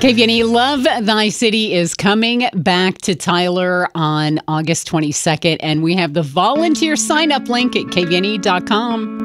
KVNE Love Thy City is coming back to Tyler on August 22nd, and we have the volunteer sign-up link at kvne.com.